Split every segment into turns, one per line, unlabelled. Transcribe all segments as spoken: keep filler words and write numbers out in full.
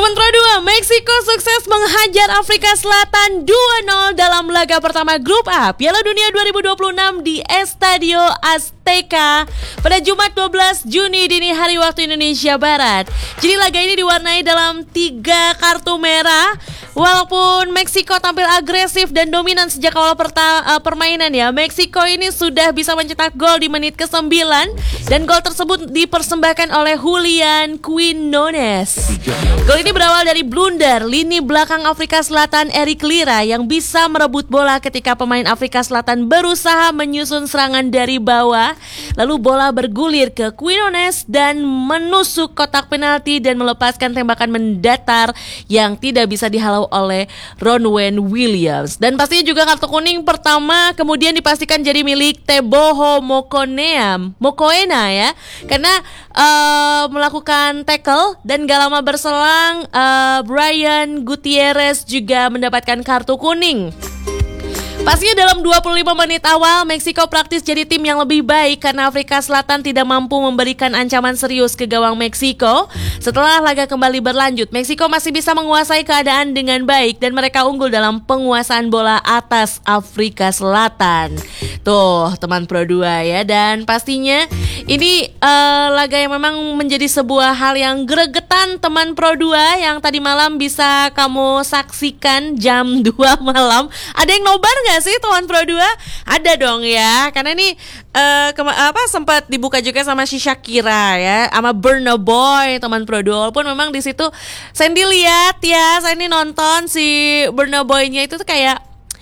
Teman Pro dua, Meksiko sukses menghajar Afrika Selatan dua nol dalam laga pertama grup A Piala Dunia dua ribu dua puluh enam di Estadio Azteca pada Jumat dua belas Juni dini hari waktu Indonesia Barat. Jadi laga ini diwarnai dalam tiga kartu merah. Walaupun Meksiko tampil agresif dan dominan sejak awal perta- uh, permainan ya, Meksiko ini sudah bisa mencetak gol di menit kesembilan dan gol tersebut dipersembahkan oleh Julian Quinones. Gol ini berawal dari blunder lini belakang Afrika Selatan Eric Lira yang bisa merebut bola ketika pemain Afrika Selatan berusaha menyusun serangan dari bawah. Lalu bola bergulir ke Quinones dan menusuk kotak penalti dan melepaskan tembakan mendatar yang tidak bisa dihalau oleh Ronwen Williams. Dan pastinya juga kartu kuning pertama kemudian dipastikan jadi milik Teboho Mokoena, Mokoena ya, karena uh, melakukan tackle dan gak lama berselang uh, Brian Gutierrez juga mendapatkan kartu kuning. Pastinya dalam dua puluh lima menit awal Meksiko praktis jadi tim yang lebih baik karena Afrika Selatan tidak mampu memberikan ancaman serius ke gawang Meksiko. Setelah laga kembali berlanjut, Meksiko masih bisa menguasai keadaan dengan baik dan mereka unggul dalam penguasaan bola atas Afrika Selatan. Tuh teman Pro dua ya, dan pastinya ini uh, laga yang memang menjadi sebuah hal yang gregetan teman Pro dua yang tadi malam bisa kamu saksikan jam dua malam. Ada yang nobar gak sih teman Pro dua? Ada dong ya, karena ini uh, kema- apa sempat dibuka juga sama si Shakira ya, sama Burna Boy teman Pro dua. Walaupun memang di situ Sandy lihat ya, saya ini nonton si Burna Boy-nya itu tuh kayak,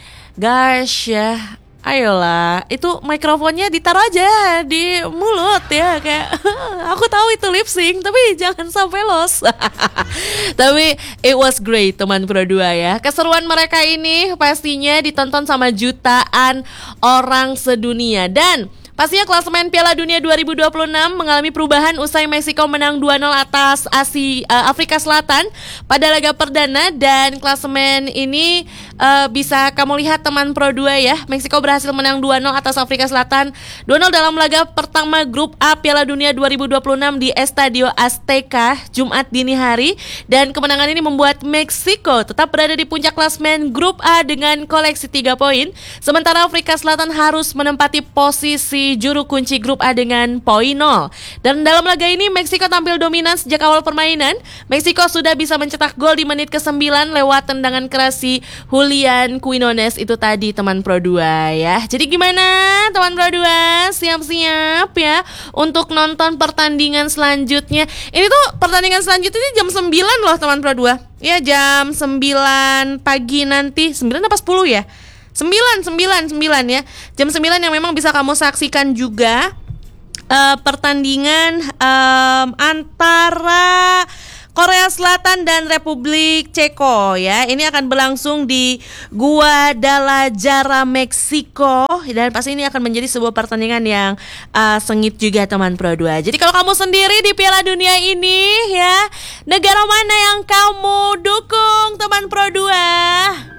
gosh ya, ayolah, itu mikrofonnya ditaruh aja di mulut ya, kayak aku tahu itu lip sync tapi jangan sampai lost. Tapi it was great teman Pro dua ya. Keseruan mereka ini pastinya ditonton sama jutaan orang sedunia. Dan pastinya klasemen Piala Dunia dua ribu dua puluh enam mengalami perubahan usai Meksiko menang dua nol atas Asi, uh, Afrika Selatan pada laga perdana. Dan klasemen ini uh, bisa kamu lihat teman Pro dua ya. Meksiko berhasil menang dua nol atas Afrika Selatan dua nol dalam laga pertama grup A Piala Dunia dua ribu dua puluh enam di Estadio Azteca Jumat dini hari. Dan kemenangan ini membuat Meksiko tetap berada di puncak klasemen grup A dengan koleksi tiga poin. Sementara Afrika Selatan harus menempati posisi juru kunci grup A dengan poin nol. Dan dalam laga ini Meksiko tampil dominan sejak awal permainan. Meksiko sudah bisa mencetak gol di menit kesembilan lewat tendangan keras si Julian Quinones itu tadi teman Pro dua ya. Jadi gimana teman Pro dua? Siap-siap ya untuk nonton pertandingan selanjutnya. Ini tuh pertandingan selanjutnya ini jam sembilan loh teman Pro dua. Ya jam sembilan pagi nanti. sembilan apa sepuluh ya? sembilan, sembilan, sembilan ya. Jam sembilan yang memang bisa kamu saksikan juga uh, pertandingan um, antara Korea Selatan dan Republik Ceko ya. Ini akan berlangsung di Guadalajara, Meksiko. Dan pasti ini akan menjadi sebuah pertandingan yang uh, sengit juga teman Pro dua. Jadi kalau kamu sendiri di Piala Dunia ini ya, negara mana yang kamu dukung teman Pro dua?